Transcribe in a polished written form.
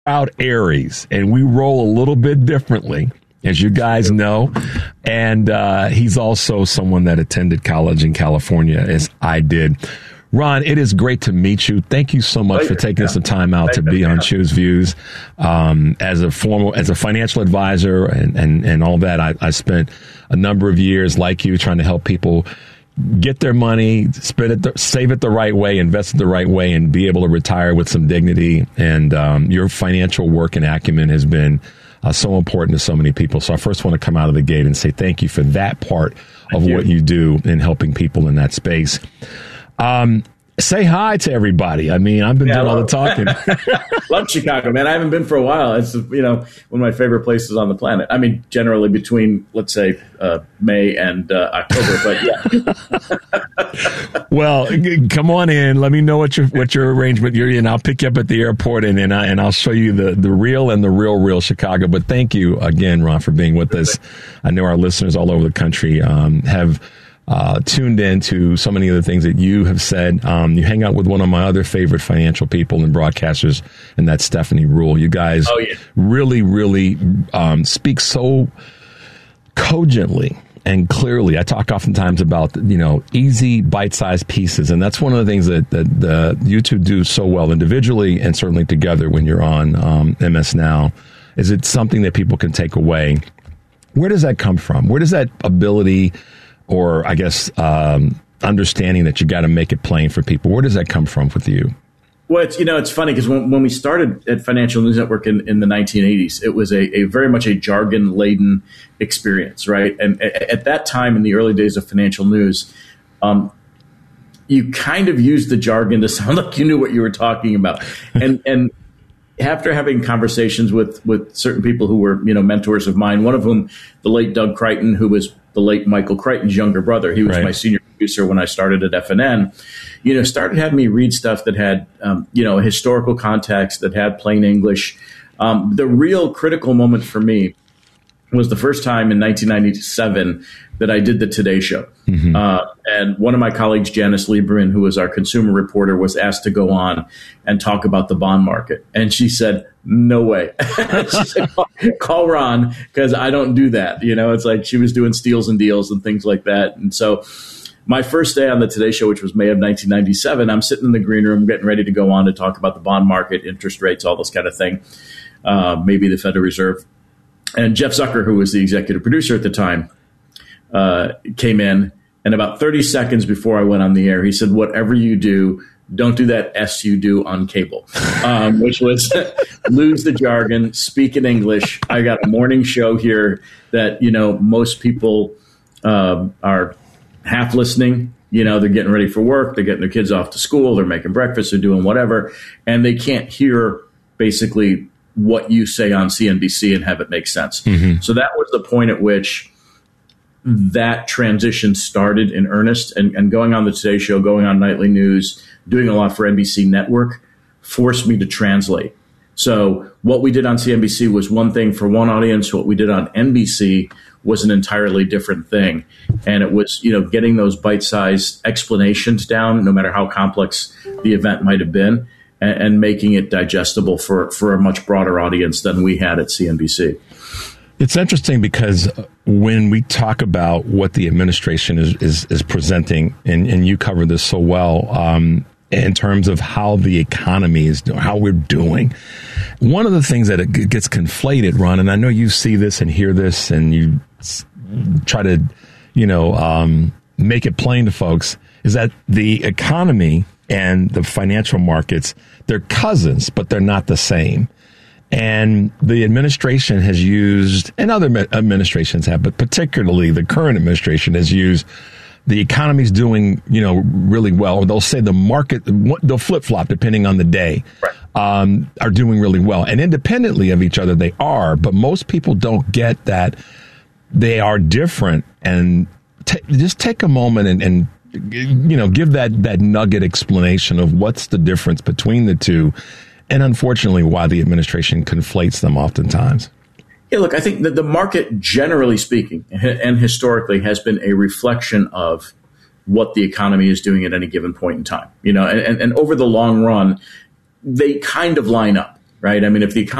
proud Aries, and we roll a little bit differently, as you guys know. And he's also someone that attended college in California, as I did. Ron, it is great to meet you. Thank you so much for taking some time out to be on Choose Views. As a financial advisor and all that, I spent a number of years like you trying to help people get their money, spend it, save it the right way, invest it the right way, and be able to retire with some dignity. And your financial work and acumen has been so important to so many people. So I first want to come out of the gate and say thank you for that part of what you do in helping people in that space. Say hi to everybody. I mean, I've been doing all the talking. Love Chicago, man. I haven't been for a while. It's, one of my favorite places on the planet. I mean, generally between, let's say, May and October, but yeah. Well, come on in. Let me know what your arrangement you're in. I'll pick you up at the airport and I'll show you the real and the real Chicago. But thank you again, Ron, for being with us. I know our listeners all over the country have tuned in to so many of the things that you have said. You hang out with one of my other favorite financial people and broadcasters, and that's Stephanie Ruhle. You guys really speak so cogently and clearly. I talk oftentimes about, easy bite-sized pieces, and that's one of the things that you two do so well individually and certainly together when you're on MS Now. Is it something that people can take away? Where does that come from? Where does that ability, or I guess understanding that you got to make it plain for people, where does that come from with you? Well, it's funny because when we started at Financial News Network in the 1980s, it was a very much a jargon-laden experience, right? And at that time, in the early days of financial news, you kind of used the jargon to sound like you knew what you were talking about. And after having conversations with certain people who were, mentors of mine, one of whom, the late Doug Crichton, who was the late Michael Crichton's younger brother, he was my senior producer when I started at FNN, started having me read stuff that had, a historical context, that had plain English. The real critical moment for me was the first time in 1997 that I did the Today Show. Mm-hmm. And one of my colleagues, Janice Lieberman, who was our consumer reporter, was asked to go on and talk about the bond market. And she said, no way. She said, call Ron, because I don't do that. It's like she was doing steals and deals and things like that. And so my first day on the Today Show, which was May of 1997, I'm sitting in the green room getting ready to go on to talk about the bond market, interest rates, all this kind of thing, maybe the Federal Reserve. And Jeff Zucker, who was the executive producer at the time, came in. And about 30 seconds before I went on the air, he said, whatever you do, don't do that S you do on cable, which was lose the jargon, speak in English. I got a morning show here that, most people are half listening. They're getting ready for work. They're getting their kids off to school. They're making breakfast. They're doing whatever. And they can't hear basically what you say on CNBC and have it make sense. Mm-hmm. So that was the point at which that transition started in earnest, and going on the Today Show, going on nightly news, doing a lot for NBC Network forced me to translate. So what we did on CNBC was one thing for one audience. What we did on NBC was an entirely different thing. And it was, getting those bite-sized explanations down, no matter how complex the event might have been, and making it digestible for a much broader audience than we had at CNBC. It's interesting because when we talk about what the administration is presenting, and you cover this so well, in terms of how the economy is doing, how we're doing, one of the things that it gets conflated, Ron, and I know you see this and hear this, and you try to, make it plain to folks, is that the economy and the financial markets, they're cousins, but they're not the same. And the administration has used, and other administrations have, but particularly the current administration has used, the economy's doing, really well. Or they'll say the market, they'll flip-flop depending on the day, are doing really well. And independently of each other, they are. But most people don't get that they are different. And just take a moment and give that nugget explanation of what's the difference between the two. And unfortunately, why the administration conflates them oftentimes. Yeah, look, I think that the market, generally speaking, and historically, has been a reflection of what the economy is doing at any given point in time. And over the long run, they kind of line up. right? I mean, if the economy